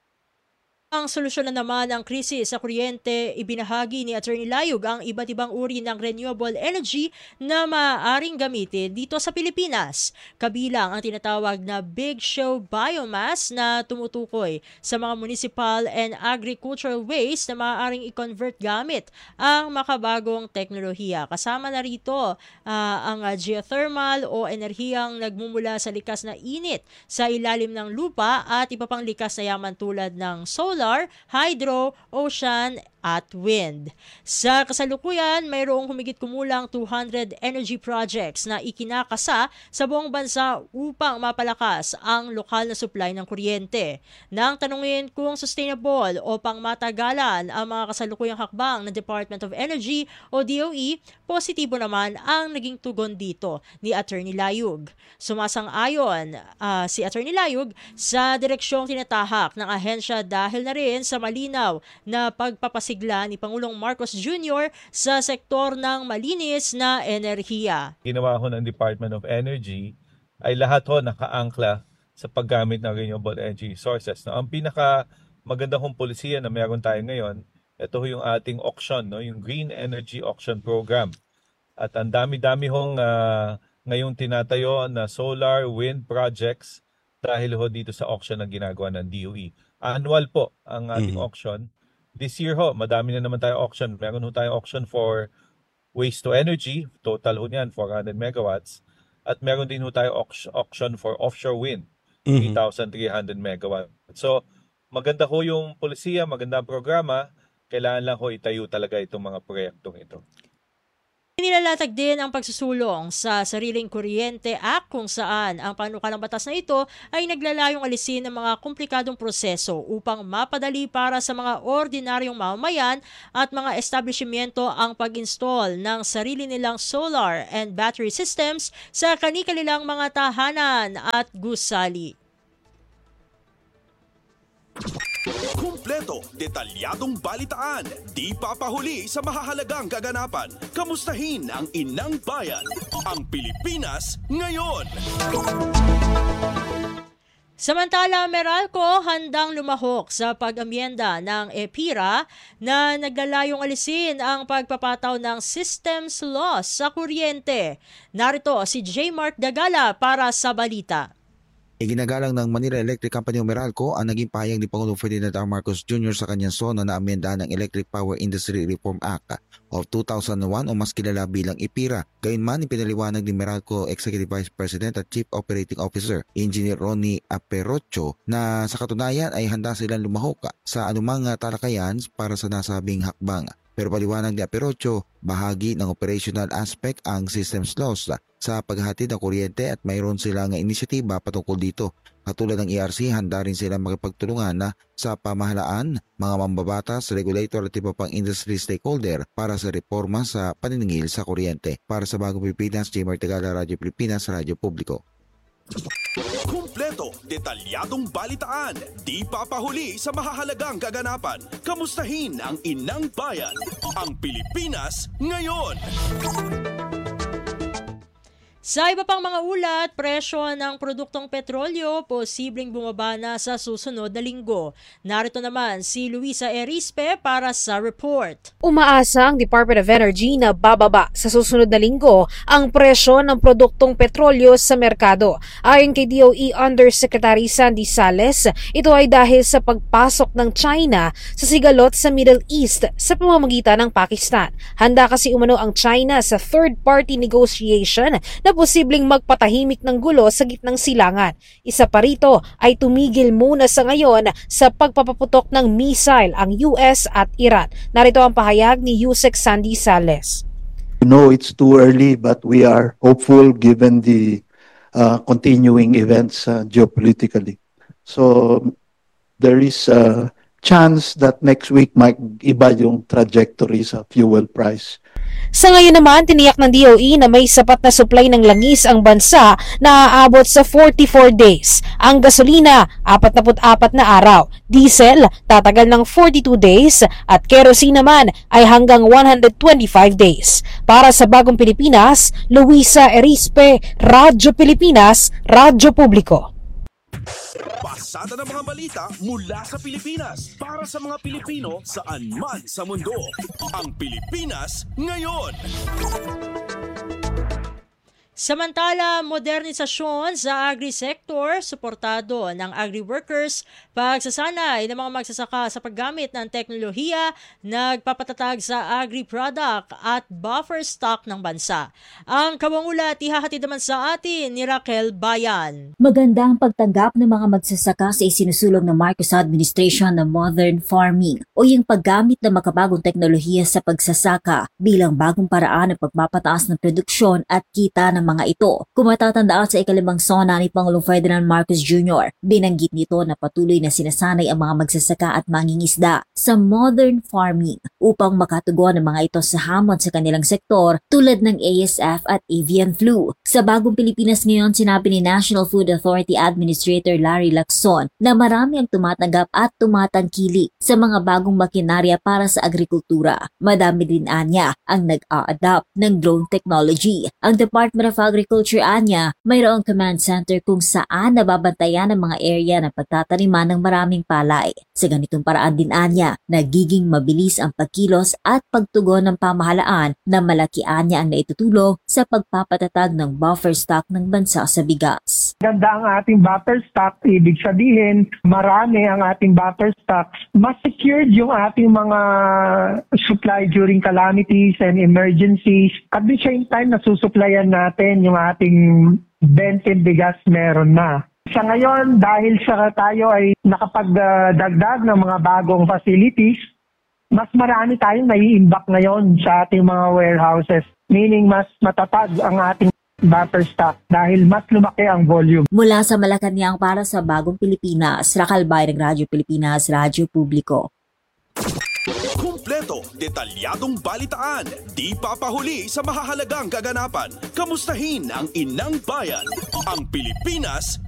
Ang solusyon na naman ang krisis sa kuryente, ibinahagi ni Attorney Layug ang iba't ibang uri ng renewable energy na maaaring gamitin dito sa Pilipinas. Kabilang ang tinatawag na Big Show Biomass na tumutukoy sa mga municipal and agricultural waste na maaaring i-convert gamit ang makabagong teknolohiya. Kasama na rito ang geothermal o enerhiyang nagmumula sa likas na init sa ilalim ng lupa at iba pang likas na yaman tulad ng solar, hydro, ocean, at wind. Sa kasalukuyan, mayroong humigit kumulang 200 energy projects na ikinakasa sa buong bansa upang mapalakas ang lokal na supply ng kuryente. Nang tanungin kung sustainable o pangmatagalan ang mga kasalukuyang hakbang ng Department of Energy o DOE, positibo naman ang naging tugon dito ni Attorney Layug. Sumasang-ayon si Attorney Layug sa direksyong tinatahak ng ahensya dahil na rin sa malinaw na pagpapasigla ni Pangulong Marcos Jr. sa sektor ng malinis na enerhiya. Ginawa ho ng Department of Energy ay lahat ho nakaangkla sa paggamit ng renewable energy sources. No, ang pinaka maganda hong polisiya na meron tayo ngayon, ito ho yung ating auction, no, yung Green Energy Auction Program. At ang dami-dami hong ngayong tinatayo na solar, wind projects dahil ho dito sa auction na ginagawa ng DOE. Annual po ang ating auction. this year ho, madami na naman tayo auction. Meron ho tayo auction for waste to energy, total ho niyan 400 megawatts. At meron din ho tayo auction for offshore wind, 3,300 megawatts. So maganda ho yung polisiya, maganda ang programa. Kailangan lang ho itayo talaga itong mga proyektong ito. Nilalatag din ang pagsusulong sa Sariling Kuryente Act kung saan ang panukalang batas na ito ay naglalayong alisin ng mga komplikadong proseso upang mapadali para sa mga ordinaryong mamamayan at mga establishmento ang pag-install ng sarili nilang solar and battery systems sa kani-kanilang mga tahanan at gusali. Kumpleto, detalyadong balitaan, di papahuli sa mahahalagang kaganapan. Kamustahin ang inang bayan, ang Pilipinas ngayon. Samantala, Meralco handang lumahok sa pag-amyenda ng EPIRA na naglalayong alisin ang pagpapataw ng systems loss sa kuryente. Narito si J. Mark Dagala para sa balita. Iginagalang ng Manila Electric Company o Meralco ang naging pahayag ni Pangulong Ferdinand R. Marcos Jr. sa kanyang SONA na amyenda ng Electric Power Industry Reform Act of 2001 o mas kilala bilang EPIRA. Gayunman, ipinaliwanag ni Meralco Executive Vice President at Chief Operating Officer Engineer Ronnie Aperocho na sa katunayan ay handa silang lumahok sa anumang talakayan para sa nasabing hakbang. Pero paliwanag ni Aperocho, bahagi ng operational aspect ang systems loss sa paghahatid ng kuryente at mayroon silang inisyatiba patungkol dito. Katulad ng ERC, handa rin sila makipagtulungan sa pamahalaan, mga mambabatas, regulator at iba pang industry stakeholder para sa reforma sa paniningil sa kuryente. Para sa Bagong Pilipinas, J. Martigala, Radyo Pilipinas, Radyo Publiko. Kumpleto, detalyadong balitaan, di papahuli sa mahahalagang kaganapan. Kamustahin ang inang bayan, ang Pilipinas ngayon. Sa iba pang mga ulat, presyo ng produktong petrolyo posibleng bumaba na sa susunod na linggo. Narito naman si Luisa Erispe para sa report. Umaasa ang Department of Energy na bababa sa susunod na linggo ang presyo ng produktong petrolyo sa merkado. Ayon kay DOE Undersecretary Sandy Sales, ito ay dahil sa pagpasok ng China sa sigalot sa Middle East sa pamamagitan ng Pakistan. Handa kasi umano ang China sa third-party negotiation na posibleng magpatahimik ng gulo sa gitnang silangan. Isa pa rito ay tumigil muna sa ngayon sa pagpapaputok ng missile ang US at Iran. Narito ang pahayag ni Yusek Sandy Sales. We know it's too early but we are hopeful given the continuing events geopolitically. So there is a chance that next week might iba yung trajectory sa fuel price. Sa ngayon naman, tiniyak ng DOE na may sapat na supply ng langis ang bansa na aabot sa 44 days. Ang gasolina, 44 na araw. Diesel, tatagal ng 42 days at kerosene naman ay hanggang 125 days. Para sa Bagong Pilipinas, Luisa Erispe, Radyo Pilipinas, Radyo Publiko. Pasada ng mga balita mula sa Pilipinas para sa mga Pilipino saan man sa mundo. Ang Pilipinas ngayon. Samantala, modernisasyon sa agri-sector, suportado ng agri-workers, pagsasanay ng mga magsasaka sa paggamit ng teknolohiya, nagpapatatag sa agri-product at buffer stock ng bansa. Ang kawangulat ihahatid naman sa atin ni Raquel Bayan. Maganda ang pagtanggap ng mga magsasaka sa isinusulong ng Marcos administration ng modern farming o yung paggamit ng makabagong teknolohiya sa pagsasaka bilang bagong paraan ng pagpapataas ng produksyon at kita ng mga ito. Kung matatandaan sa ikalimang SONA ni Pangulong Ferdinand Marcos Jr., binanggit nito na patuloy na sinasanay ang mga magsasaka at mangingisda sa modern farming upang makatugon ang mga ito sa hamon sa kanilang sektor tulad ng ASF at avian flu. Sa Bagong Pilipinas ngayon, sinabi ni National Food Authority Administrator Larry Lacson na marami ang tumatanggap at tumatangkilik sa mga bagong makinarya para sa agrikultura. Madami din anya ang nag-a-adapt ng drone technology. Ang Department of Agriculture anya, mayroong command center kung saan nababantayan ang mga area ng pagtataniman ng maraming palay. Sa ganitong paraan din anya, nagiging mabilis ang pagkilos at pagtugon ng pamahalaan na malaki anya ang naitutulong sa pagpapatatag ng buffer stock ng bansa sa bigas. Ganda ang ating buffer stock, ibig sabihin marami ang ating buffer stocks. Mas secured yung ating mga supply during calamities and emergencies. At the same time, nasusuplayan natin yung ating bentin bigas meron na. Sa ngayon, dahil sa tayo ay nakapagdagdag ng mga bagong facilities, mas marami tayong nai-imbak ngayon sa ating mga warehouses. Meaning mas matatag ang ating buffer stock dahil mas lumaki ang volume. Mula sa Malacanang para sa Bagong Pilipinas, Racal Bayrang, Radyo Pilipinas, Radyo Publiko. Kumpleto, detalyadong balitaan, di papahuli sa mahahalagang kaganapan. Kamustahin ang inang bayan, ang Pilipinas